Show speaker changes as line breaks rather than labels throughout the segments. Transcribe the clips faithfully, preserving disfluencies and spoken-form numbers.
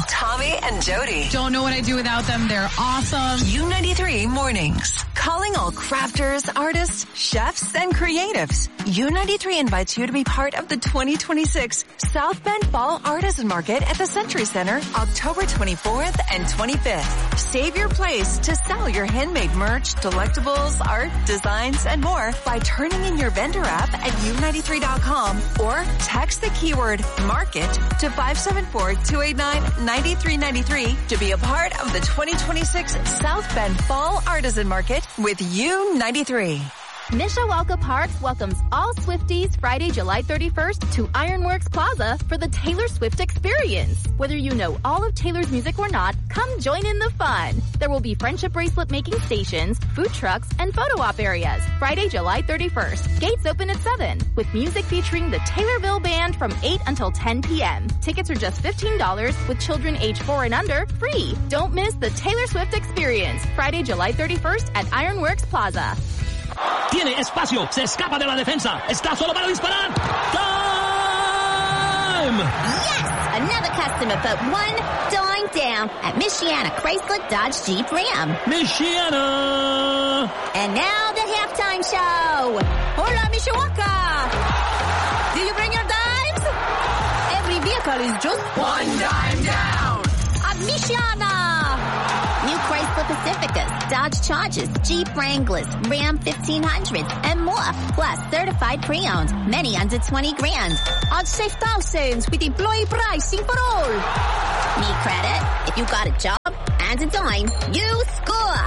Tommy and Jody.
Don't know what I'd do without them. They're awesome.
U ninety-three Mornings. Calling all crafters, artists, chefs, and creatives. U ninety-three invites you to be part of the twenty twenty-six South Bend Fall Artisan Market at the Century Center, October twenty-fourth and twenty-fifth. Save your place to sell your handmade merch, delectables, art, designs, and more by turning in your vendor app at U ninety-three dot com or text the keyword market to five seven four, two eight nine, nine three nine three to be a part of the twenty twenty-six South Bend Fall Artisan Market with U ninety-three.
Mishawaka Parks welcomes all Swifties Friday, July thirty-first to Ironworks Plaza for the Taylor Swift experience. Whether you know all of Taylor's music or not, come join in the fun. There will be friendship bracelet making stations, food trucks, and photo op areas. Friday, July thirty-first. Gates open at seven with music featuring the Taylorville Band from eight until ten p.m. Tickets are just fifteen dollars with children age four and under free. Don't miss the Taylor Swift experience. Friday, July thirty-first at Ironworks Plaza.
Tiene espacio, se escapa de la defensa, está solo para disparar. Time!
Yes! Another customer put one dime down at Michiana Chrysler Dodge Jeep Ram.
Michiana!
And now the halftime show. Hola, Mishawaka! Do you bring your dimes? Every vehicle is just one dime down at Michiana. New Chrysler Pacificas, Dodge Chargers, Jeep Wranglers, Ram fifteen hundreds, and more. Plus certified pre-owned, many under twenty grand. I'd save thousands with employee pricing for all. Need credit? If you got a job and a dime, you score.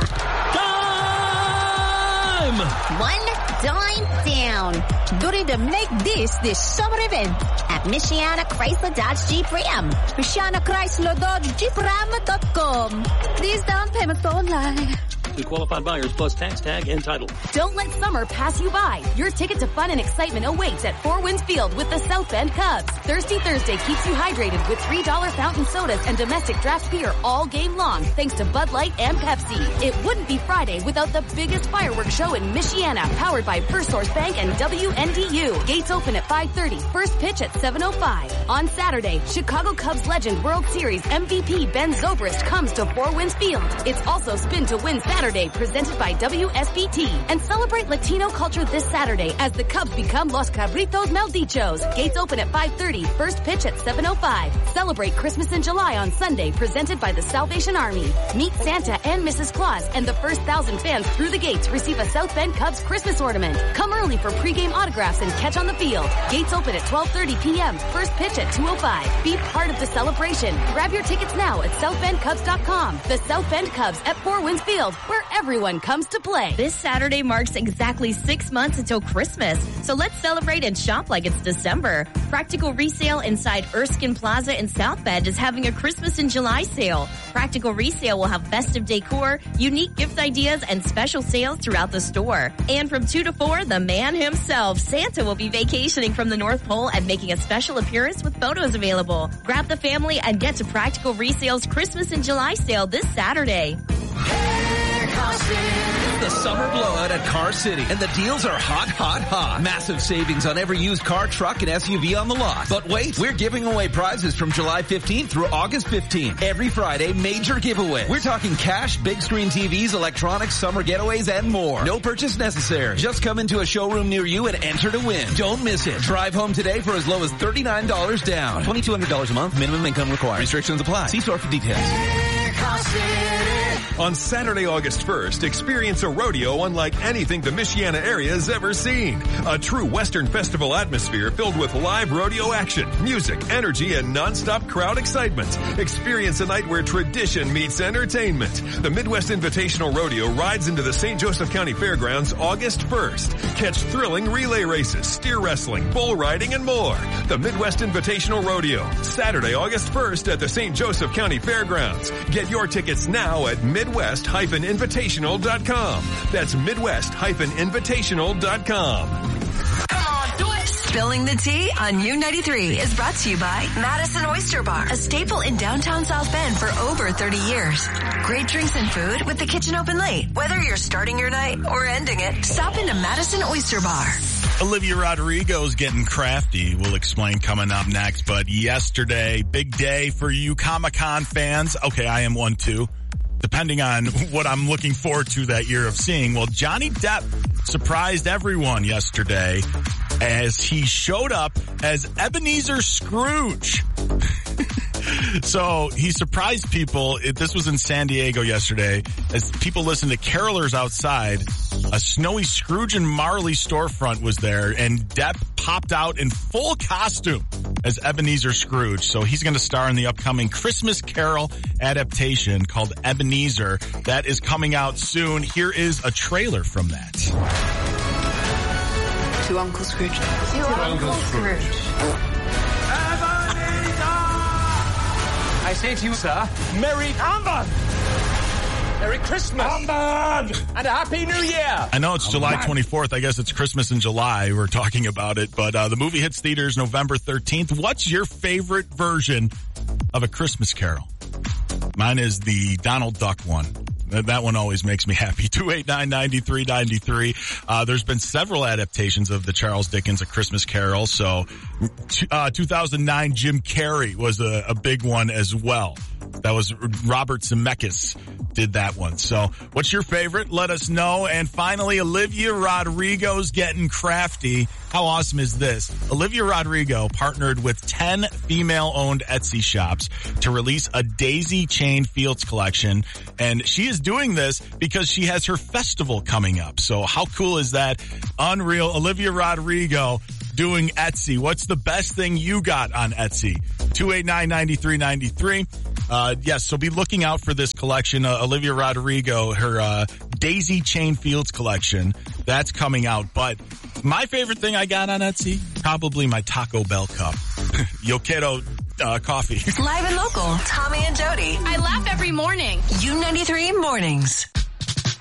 Time!
One dime down during the Make This This Summer event at Michiana Chrysler Dodge Jeep Ram. Michiana Chrysler Dodge Jeep Ram dot com. Please down payment online.
To qualified buyers plus tax tag and title.
Don't let summer pass you by. Your ticket to fun and excitement awaits at Four Winds Field with the South Bend Cubs. Thirsty Thursday keeps you hydrated with three dollar fountain sodas and domestic draft beer all game long thanks to Bud Light and Pepsi. It wouldn't be Friday without the biggest fireworks show in Michiana, powered by First Source Bank and W N D U. Gates open at five thirty. First pitch at seven oh five. On Saturday, Chicago Cubs legend World Series M V P Ben Zobrist comes to Four Winds Field. It's also Spin to Win Saturday, presented by W S B T. And celebrate Latino culture this Saturday as the Cubs become Los Cabritos Maldichos. Gates open at five thirty. First pitch at seven oh five. Celebrate Christmas in July on Sunday, presented by the Salvation Army. Meet Santa and Missus Claus, and the first thousand fans through the gates receive a South Bend Cubs Christmas ornament. Come early for pregame autographs and catch on the field. Gates open at twelve thirty p.m. First pitch at two oh five. Be part of the celebration. Grab your tickets now at south bend cubs dot com. The South Bend Cubs at Four Winds Field, where everyone comes to play.
This Saturday marks exactly six months until Christmas, so let's celebrate and shop like it's December. Practical Resale inside Erskine Plaza in South Bend is having a Christmas in July sale. Practical Resale will have festive decor, unique gift ideas, and special sales throughout the store. And from two to four, the man himself, Santa, will be vacationing from the North Pole and making a special appearance with photos available. Grab the family and get to Practical Resale's Christmas in July sale this Saturday.
The summer blowout at Car City, and the deals are hot, hot, hot. Massive savings on every used car, truck, and S U V on the lot. But wait, we're giving away prizes from July fifteenth through August fifteenth. Every Friday, major giveaway. We're talking cash, big screen T Vs, electronics, summer getaways, and more. No purchase necessary. Just come into a showroom near you and enter to win. Don't miss it. Drive home today for as low as thirty-nine dollars down. twenty-two hundred dollars a month, minimum income required. Restrictions apply. See store for details.
On Saturday, August first, experience a rodeo unlike anything the Michiana area has ever seen. A true Western festival atmosphere filled with live rodeo action, music, energy, and non-stop crowd excitement. Experience a night where tradition meets entertainment. The Midwest Invitational Rodeo rides into the Saint Joseph County Fairgrounds August first. Catch thrilling relay races, steer wrestling, bull riding, and more. The Midwest Invitational Rodeo, Saturday, August first at the Saint Joseph County Fairgrounds. Get your tickets now at midwest dash invitational dot com. That's midwest dash invitational dot com.
Come on, do it! Spilling the tea on U ninety-three is brought to you by Madison Oyster Bar, a staple in downtown South Bend for over thirty years. Great drinks and food with the kitchen open late. Whether you're starting your night or ending it, stop into Madison Oyster Bar.
Olivia Rodrigo's getting crafty. We'll explain coming up next. But yesterday, big day for you Comic-Con fans. Okay, I am one too. Depending on what I'm looking forward to that year of seeing. Well, Johnny Depp surprised everyone yesterday as he showed up as Ebenezer Scrooge. So he surprised people. It, this was in San Diego yesterday. As people listened to carolers outside, a snowy Scrooge and Marley storefront was there, and Depp popped out in full costume as Ebenezer Scrooge. So he's going to star in the upcoming Christmas Carol adaptation called Ebenezer. That is coming out soon. Here is a trailer from that.
To Uncle Scrooge. To,
to Uncle Scrooge. Scrooge. I say to you, sir, Merry Humbug! Merry Christmas! Humbug! And a Happy New Year!
I know it's July twenty-fourth. I guess it's Christmas in July. We're talking about it. But uh, the movie hits theaters November thirteenth. What's your favorite version of A Christmas Carol? Mine is the Donald Duck one. That one always makes me happy. two eight nine, nine three nine three. Uh, there's been several adaptations of the Charles Dickens A Christmas Carol. So, uh, two thousand nine, Jim Carrey was a, a big one as well. That was Robert Zemeckis did that one. So, what's your favorite? Let us know. And finally, Olivia Rodrigo's getting crafty. How awesome is this? Olivia Rodrigo partnered with ten female-owned Etsy shops to release a daisy chain fields collection. And she is doing this because she has her festival coming up. So how cool is that? Unreal. Olivia Rodrigo doing Etsy. What's the best thing you got on Etsy? two eight nine, nine three nine three. Uh, yes, so be looking out for this collection. Uh, Olivia Rodrigo, her uh, Daisy Chain Fields collection, that's coming out. But my favorite thing I got on Etsy, probably my Taco Bell cup. Yo quiero uh, coffee.
Live and local, Tommy and Jody.
I laugh every morning.
U ninety-three Mornings.